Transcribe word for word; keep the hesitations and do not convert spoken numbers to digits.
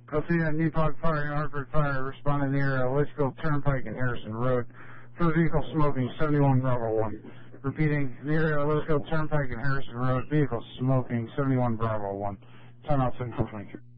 Althea, Nepog Fire, Hartford Fire, responding near uh, Litchfield Turnpike and Harrison Road for vehicle smoking, seventy-one Bravo one. Repeating, near uh, Litchfield Turnpike and Harrison Road, vehicle smoking, seventy-one Bravo one. Time out, ten four, thank you.